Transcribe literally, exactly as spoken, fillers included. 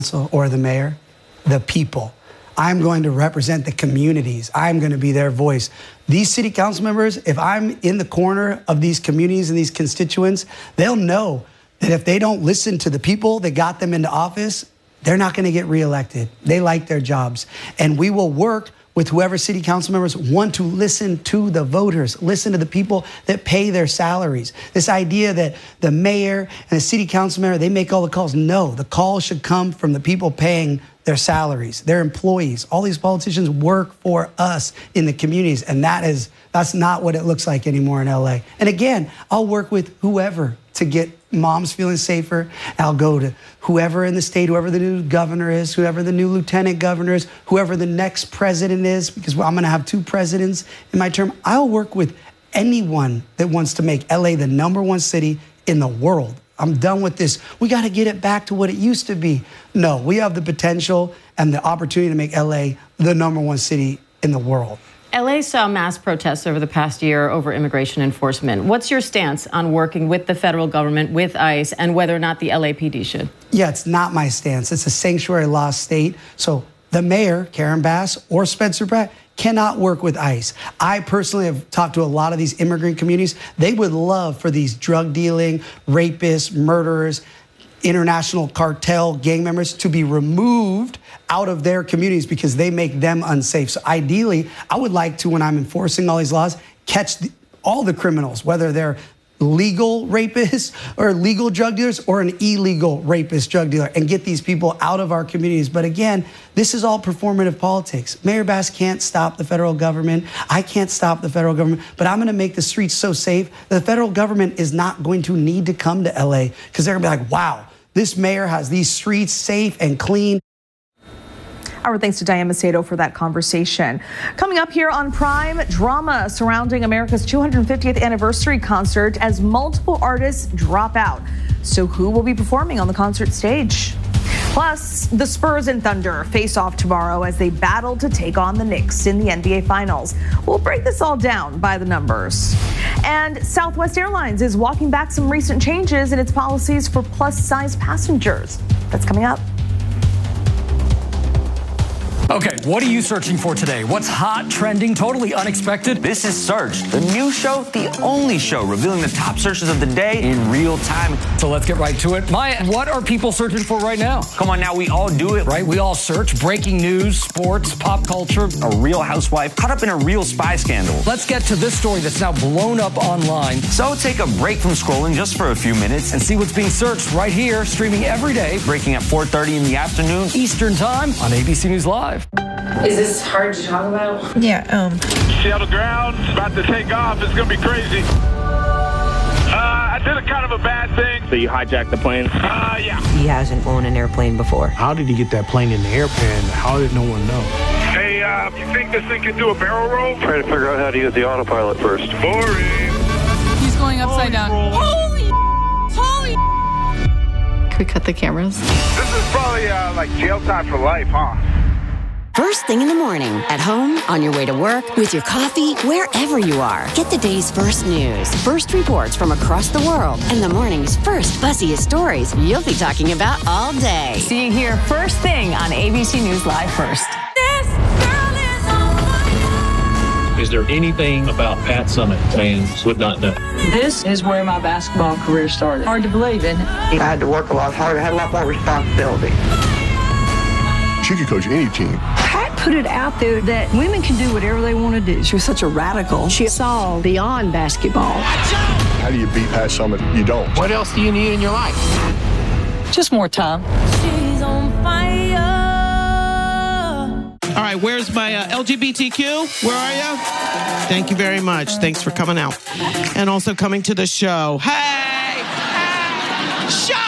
council or the mayor, the people. I'm going to represent the communities. I'm going to be their voice. These city council members, if I'm in the corner of these communities and these constituents, they'll know that if they don't listen to the people that got them into office, they're not going to get reelected. They like their jobs. And we will work with whoever city council members want to listen to the voters, listen to the people that pay their salaries. This idea that the mayor and the city council member, they make all the calls. No, the calls should come from the people paying their salaries, their employees. All these politicians work for us in the communities, and that is, that's not what it looks like anymore in L A. And again, I'll work with whoever to get moms feeling safer. I'll go to whoever in the state, whoever the new governor is, whoever the new lieutenant governor is, whoever the next president is, because I'm going to have two presidents in my term. I'll work with anyone that wants to make L A the number one city in the world. I'm done with this. We got to get it back to what it used to be. No, we have the potential and the opportunity to make L A the number one city in the world. L A saw mass protests over the past year over immigration enforcement. What's your stance on working with the federal government, with ICE, and whether or not the L A P D should? Yeah, it's not my stance. It's a sanctuary law state. So the mayor, Karen Bass, or Spencer Pratt cannot work with ICE. I personally have talked to a lot of these immigrant communities. They would love for these drug dealing, rapists, murderers, international cartel gang members to be removed out of their communities because they make them unsafe. So ideally, I would like to, when I'm enforcing all these laws, catch the, all the criminals, whether they're legal rapists or legal drug dealers or an illegal rapist drug dealer, and get these people out of our communities. But again, this is all performative politics. Mayor Bass can't stop the federal government. I can't stop the federal government, but I'm going to make the streets so safe that the federal government is not going to need to come to L A because they're going to be like, wow, this mayor has these streets safe and clean. Our thanks to Diane Macedo for that conversation. Coming up here on Prime, drama surrounding America's two hundred fiftieth anniversary concert as multiple artists drop out. So who will be performing on the concert stage? Plus, the Spurs and Thunder face off tomorrow as they battle to take on the Knicks in the N B A Finals. We'll break this all down by the numbers. And Southwest Airlines is walking back some recent changes in its policies for plus-size passengers. That's coming up. Okay, what are you searching for today? What's hot, trending, totally unexpected? This is Searched, the new show, the only show revealing the top searches of the day in real time. So let's get right to it. Maya, what are people searching for right now? Come on now, we all do it. Right, we all search breaking news, sports, pop culture. A real housewife caught up in a real spy scandal. Let's get to this story that's now blown up online. So take a break from scrolling just for a few minutes and see what's being searched right here, streaming every day, breaking at four thirty in the afternoon Eastern Time on A B C News Live. Is this hard to talk about? Yeah, um. Seattle ground, about to take off. It's going to be crazy. Uh, I did a kind of a bad thing. So you hijacked the plane? Uh, yeah. He hasn't flown an airplane before. How did he get that plane in the airplane? How did no one know? Hey, uh, you think this thing can do a barrel roll? Trying to figure out how to use the autopilot first. Boring. He's going upside down. Holy, holy. Can we cut the cameras? This is probably, uh, like jail time for life, huh? First thing in the morning, at home, on your way to work, with your coffee, wherever you are. Get the day's first news, first reports from across the world, and the morning's first buzziest stories you'll be talking about all day. See you here first thing on A B C News Live First. This girl is on fire. Is there anything about Pat Summitt fans would not know? This is where my basketball career started. Hard to believe, isn't it? I had to work a lot harder. I had a lot more responsibility. She could coach any team. Pat put it out there that women can do whatever they want to do. She was such a radical. She saw beyond basketball. How do you beat Pat Summitt? You don't. What else do you need in your life? Just more time. She's on fire. All right, where's my uh, L G B T Q? Where are you? Thank you very much. Thanks for coming out. And also coming to the show. Hey! Hey! Shut